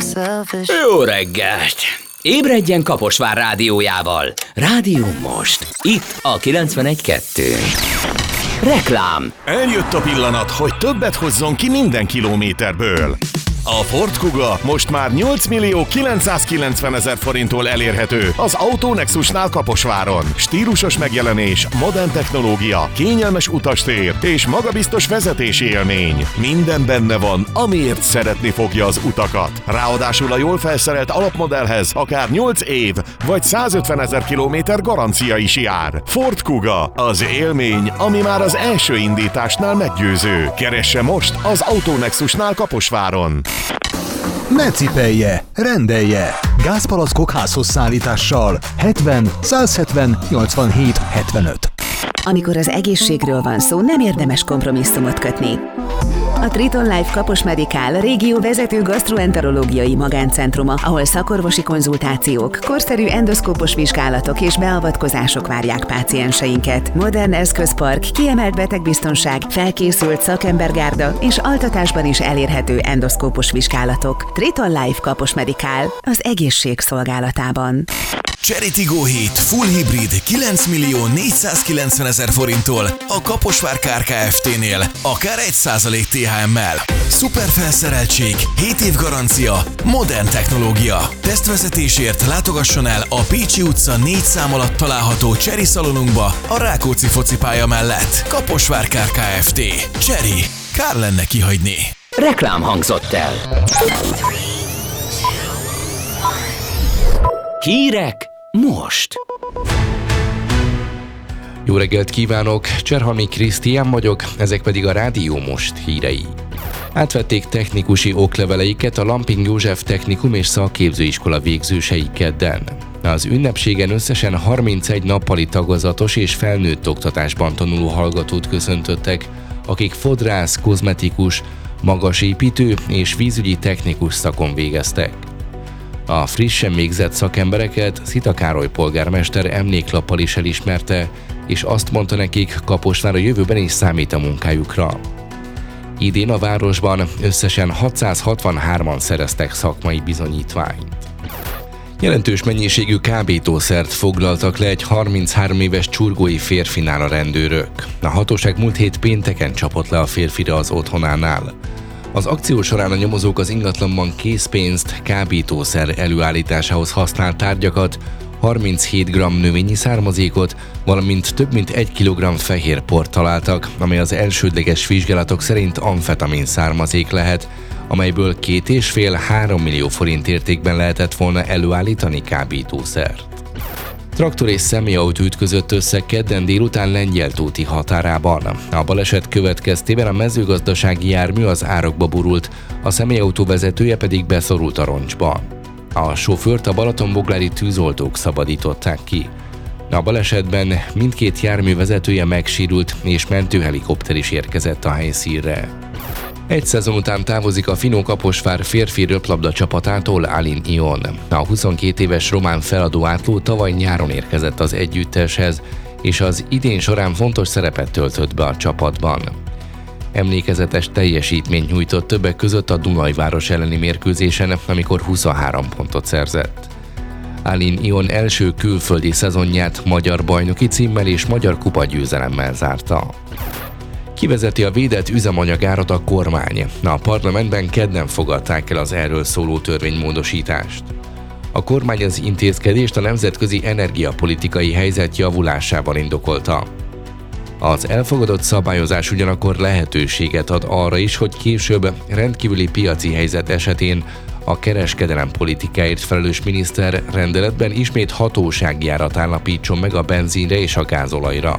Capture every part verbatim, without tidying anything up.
Jó reggelt! Ébredjen Kaposvár rádiójával. Rádió Most. Itt a kilencvenegy kettő. Reklám. Eljött a pillanat, hogy többet hozzon ki minden kilométerből. A Ford Kuga most már nyolc millió kilencszázkilencvenezer forinttól elérhető az Autonexusnál Kaposváron. Stílusos megjelenés, modern technológia, kényelmes utastér és magabiztos vezetési élmény. Minden benne van, amiért szeretni fogja az utakat. Ráadásul a jól felszerelt alapmodellhez akár nyolc év vagy százötvenezer kilométer garancia is jár. Ford Kuga, az élmény, ami már az első indításnál meggyőző. Keresse most az Autonexusnál Kaposváron. Ne cipelje, rendelje! Gázpalackok házhoz szállítással hetven százhetven nyolcvanhét hetvenöt. Amikor az egészségről van szó, nem érdemes kompromisszumot kötni. A Triton Life Kapos Medical régió vezető gasztroenterológiai magáncentruma, ahol szakorvosi konzultációk, korszerű endoszkópos vizsgálatok és beavatkozások várják pácienseinket. Modern eszközpark, kiemelt betegbiztonság, felkészült szakembergárda és altatásban is elérhető endoszkópos vizsgálatok. Triton Life Kapos Medical az egészség szolgálatában. Chery Tiggo hét Full Hybrid kilenc millió négyszázkilencvenezer forinttól a Kaposvár Kft-nél, akár egy százalék té há emmel. Szuper felszereltség, hét év garancia, modern technológia. Tesztvezetésért látogasson el a Pécsi utca négy szám alatt található Chery szalonunkba a Rákóczi focipálya mellett. Kaposvár Kft. Chery. Kár lenne kihagyni. Reklám hangzott el. Hírek most. Jó reggelt kívánok, Cserhalmi Krisztián vagyok, ezek pedig a Rádió Most hírei. Átvették technikusi okleveleiket a Lamping József Technikum és Szakképzőiskola végzősei kedden. Az ünnepségen összesen harmincegy nappali tagozatos és felnőtt oktatásban tanuló hallgatót köszöntöttek, akik fodrász, kozmetikus, magasépítő és vízügyi technikus szakon végeztek. A frissen végzett szakembereket Szita Károly polgármester emléklappal is elismerte, és azt mondta nekik, Kaposvár a jövőben is számít a munkájukra. Idén a városban összesen hatszázhatvanhárman szereztek szakmai bizonyítványt. Jelentős mennyiségű kábítószert foglaltak le egy harminchárom éves csurgói férfinál a rendőrök. A hatóság múlt hét pénteken csapott le a férfira az otthonánál. Az akció során a nyomozók az ingatlanban készpénzt, kábítószer előállításához használt tárgyakat, harminchét gramm növényi származékot, valamint több mint egy kilogramm fehér port találtak, amely az elsődleges vizsgálatok szerint amfetamin származék lehet, amelyből két és fél három millió forint értékben lehetett volna előállítani kábítószert. Traktor és személyautó ütközött össze kedden délután Lengyeltóti határában. A baleset következtében a mezőgazdasági jármű az árokba burult, a személyautó vezetője pedig beszorult a roncsba. A sofőrt a balatonboglári tűzoltók szabadították ki. A balesetben mindkét jármű vezetője megsérült, és mentőhelikopter is érkezett a helyszínre. Egy szezon után távozik a Finó Kaposvár férfi röplabda csapatától Alin Ion. A huszonkét éves román feladó átló tavaly nyáron érkezett az együtteshez, és az idén során fontos szerepet töltött be a csapatban. Emlékezetes teljesítményt nyújtott többek között a Dunajváros elleni mérkőzésen, amikor huszonhárom pontot szerzett. Alin Ion első külföldi szezonját magyar bajnoki címmel és magyar kupa győzelemmel zárta. Kivezeti a védett üzemanyagárat a kormány. A parlamentben kedden fogadták el az erről szóló törvénymódosítást. A kormány az intézkedést a nemzetközi energiapolitikai helyzet javulásával indokolta. Az elfogadott szabályozás ugyanakkor lehetőséget ad arra is, hogy később rendkívüli piaci helyzet esetén a kereskedelem politikáért felelős miniszter rendeletben ismét hatósági árat állapítson meg a benzinre és a gázolajra.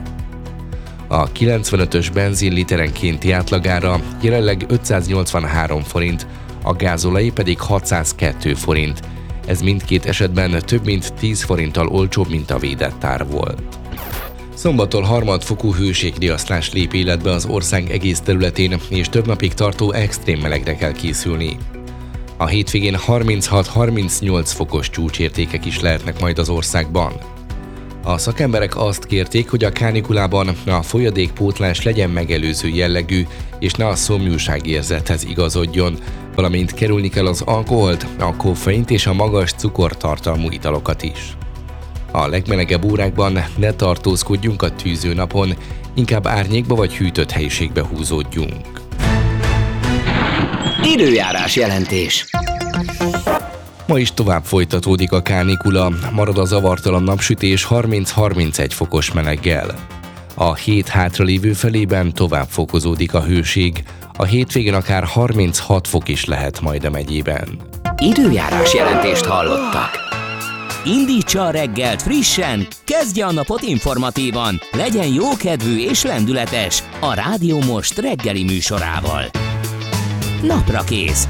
A kilencvenötös benzin literenkénti átlagára jelenleg ötszáznyolcvanhárom forint, a gázolaj pedig hatszázkettő forint. Ez mindkét esetben több mint tíz forinttal olcsóbb, mint a védett ár volt. Szombattól harmadfokú hőségriasztás lép életbe az ország egész területén, és több napig tartó extrém melegre kell készülni. A hétvégén harminchat-harmincnyolc fokos csúcsértékek is lehetnek majd az országban. A szakemberek azt kérték, hogy a kánikulában a folyadékpótlás legyen megelőző jellegű, és ne a szomjúságérzethez igazodjon, valamint kerülni kell az alkoholt, a koffeint és a magas cukortartalmú italokat is. A legmelegebb órákban ne tartózkodjunk a tűző napon, inkább árnyékba vagy hűtött helyiségbe húzódjunk. Időjárás jelentés. Ma is tovább folytatódik a kánikula, marad a zavartalan napsütés harminc-harmincegy fokos meleggel. A hét hátralévő felében tovább fokozódik a hőség, a hétvégén akár harminchat fok is lehet majd a megyében. Időjárás jelentést hallottak. Indítsa a reggelt frissen, kezdje a napot informatívan, legyen jókedvű és lendületes a Rádió Most reggeli műsorával. Naprakész.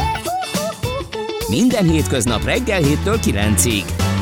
Minden hétköznap reggel héttől kilencig.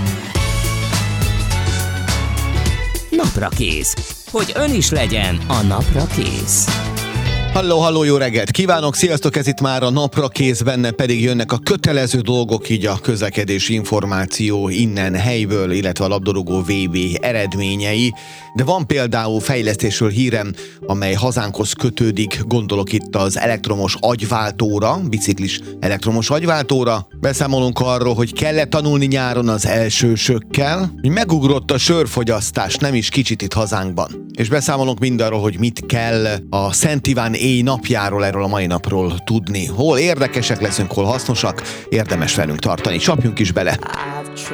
Naprakész. Hogy ön is legyen a napra kész. Halló, halló, jó reggelt kívánok, sziasztok, ez itt már a napra kész, benne pedig jönnek a kötelező dolgok, így a közlekedési információ innen helyből, illetve a labdarúgó vé bé eredményei, de van például fejlesztésről hírem, amely hazánkhoz kötődik, gondolok itt az elektromos agyváltóra, biciklis elektromos agyváltóra. Beszámolunk arról, hogy kellett tanulni nyáron az elsősökkel, hogy megugrott a sörfogyasztás nem is kicsit itt hazánkban. És beszámolunk mindarról, hogy mit kell a Szent Iván éj napjáról, erről a mai napról tudni. Hol érdekesek leszünk, hol hasznosak, érdemes velünk tartani. Csapjunk is bele!